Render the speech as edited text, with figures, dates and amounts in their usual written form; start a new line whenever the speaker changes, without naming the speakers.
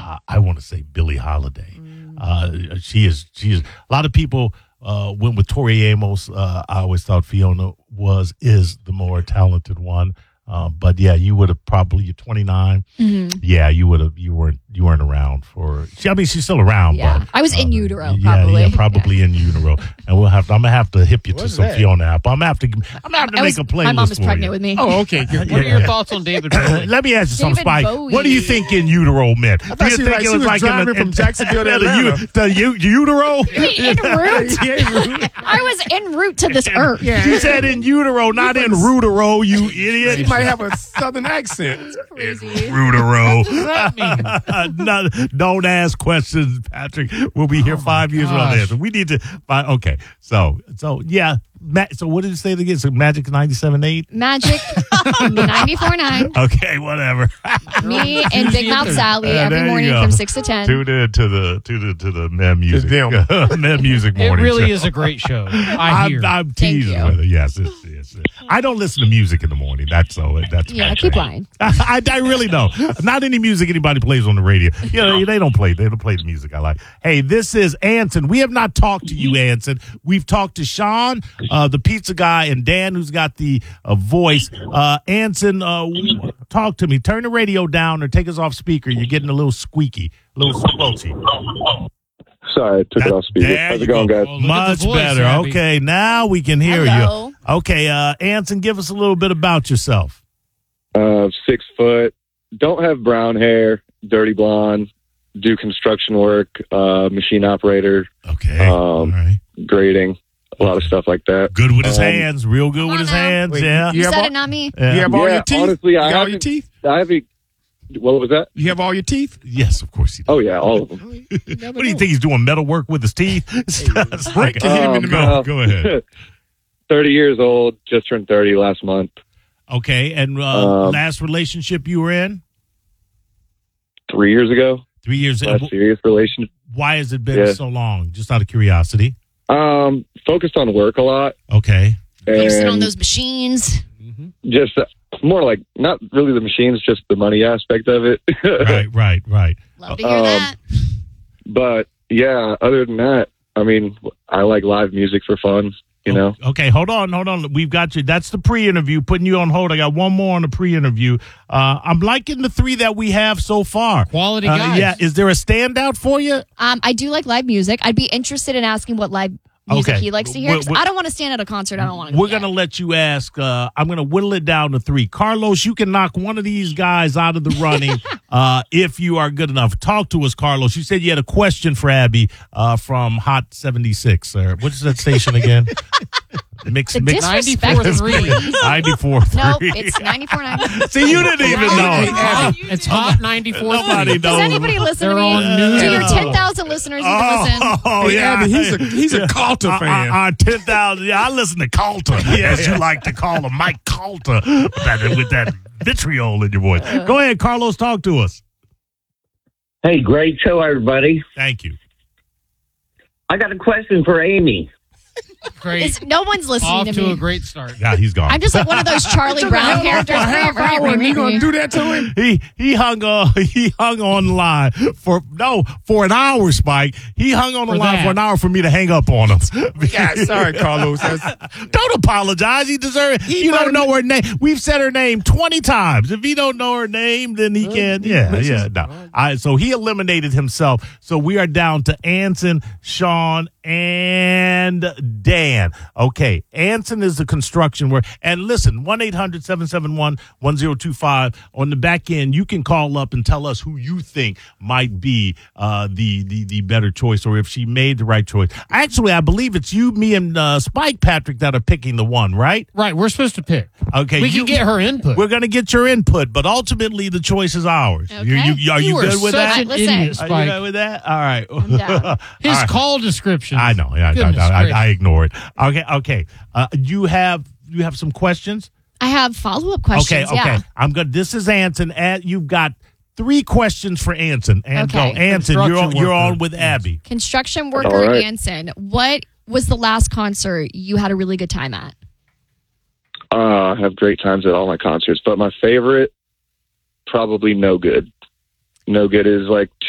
I want to say Billie Holiday. She is. A lot of people went with Tori Amos. I always thought Fiona is the more talented one. But yeah, you would have probably, you're 29.
Mm-hmm.
Yeah, you weren't around for. I mean, she's still around.
Yeah,
but,
I was in utero. Probably.
Yeah, probably in utero. And I'm gonna have to hip you to some Fiona Apple. I'm gonna have to make a playlist.
My mom was
for
pregnant
you.
with me.
Oh, okay. What are your thoughts on David Bowie?
Let me ask you something,
David
Spike.
Bowie.
What do you think in utero meant?
I thought
Do you think
she was driving from Jacksonville to Atlanta.
the utero?
En route. I was en route to this earth.
Yeah.
She said in utero, not in rutero, you idiot.
She might have a southern accent.
Rutero.
What does that mean?
Don't ask questions, Patrick. We'll be here 5 years without answer. We need to find. Okay, so yeah. So what did you say again? So Magic 97.8?
Magic 94.9.
Okay, whatever.
Me and Big Mouth Sally every
there you
morning
go.
from 6 to 10.
Tune in to the Mem Music. Mem Music
It
morning
really
show.
is a great show. I hear.
I'm teasing
you.
with it. Yes, it's. I don't listen to music in the morning. That's
Yeah,
my
keep
thing.
lying.
I really don't. Not any music anybody plays on the radio. You know, they don't play the music I like. Hey, this is Anson. We have not talked to you, Anson. We've talked to Sean, the pizza guy, and Dan, who's got the voice. Anson, talk to me. Turn the radio down or take us off speaker. You're getting a little squeaky, a little squelchy.
Sorry, I took it off speaker. How's it going, guys?
Oh, look at
Much
the voice,
better.
Abby.
Okay, now we can hear
Hello.
you. Okay, Anson, give us a little bit about yourself.
6 foot. Don't have brown hair. Dirty blonde. Do construction work. Machine operator.
Okay, all right.
Grading. A lot of stuff like that.
Good with his hands, real good
Come
with
on
his
now.
hands.
Wait,
Yeah.
You
have
said
all-
it, not me.
You have all
Yeah,
your teeth?
honestly,
you
I
got all
haven't-
your teeth?
I haven't. What was that?
You have all your teeth?
Yes, of course he does.
Oh yeah, all of them.
What do you think he's doing? Metal work with his teeth? It's like,
to hit him in the mouth.
Go ahead.
30 years old. Just turned 30 last month.
Okay, and last relationship you were in?
3 years ago.
3 years.
Last serious relationship.
Why has it been
Yeah.
so long? Just out of curiosity.
Focused on work a lot.
Okay.
Focusing on
And
those machines.
just more like not really the machines, just the money aspect of it.
Right.
Love to hear that.
But yeah, other than that, I mean, I like live music for fun. You know.
Okay, hold on. We've got you. That's the pre-interview. Putting you on hold. I got one more on the pre-interview. I'm liking the 3 that we have so far.
Quality guys.
Yeah. Is there a standout for you?
I do like live music. I'd be interested in asking what live music
Okay.
he likes to hear. 'Cause I don't want to stand at a concert. I don't want to.
We're going to let you ask. I'm going to whittle it down to 3. Carlos, you can knock one of these guys out of the running if you are good enough. Talk to us, Carlos. You said you had a question for Abby from Hot 76. What's that station again? Mix
The disrespect
94.3.
94.3.
Nope, it's 94.9.
See, you didn't even know.
It's Hot 94.
Nobody knows.
Does anybody listen to
They're
me?
on news.
To your 10,000 listeners, you can listen.
Oh,
Hey,
yeah.
Abby, he's a Calta fan.
Our 10,000. Yeah, I listen to Calta, as you like to call him, Mike Calta, with that vitriol in your voice. Go ahead, Carlos, talk to us.
Hey, great show, everybody.
Thank you.
I got a question for Amy.
Great.
No one's listening
Off
to
to
me.
a great start.
Yeah, he's gone.
I'm just like one of those Charlie Brown characters.
A half hour and you going to do that to him?
He hung on the line for an hour, Spike. He hung on the line for an hour for me to hang up on him.
Yeah, sorry, Carlos.
Don't apologize. He deserves it. You don't know her name. We've said her name 20 times. If he don't know her name, then he can't. Yeah. No. So he eliminated himself. So we are down to Anson, Sean, and Dan. Okay. Anson is the construction work. And listen, 1-800-771-1025. On the back end, you can call up and tell us who you think might be the better choice, or if she made the right choice. Actually, I believe it's you, me, and Spike, Patrick, that are picking the one, right?
Right, we're supposed to pick.
Okay.
We can get her input.
We're going to get your input, but ultimately the choice is ours.
Okay.
Are you
are
good with
such
that?
an
Listen.
idiot,
Are you
Spike.
good with that? All right.
I'm down.
His
All right.
call description.
I know. Yeah,
Goodness
I
gracious.
ignore it. Okay. You have some questions?
I have follow-up questions.
Okay.
Yeah.
I'm good. This is Anson. You've got 3 questions for Anson. And
Okay.
go, Anson,
Construction
you're on
worker.
with Abby.
Construction worker
All right.
Anson. What was the last concert you had a really good time at?
I have great times at all my concerts, but my favorite, probably No Good. No Good is like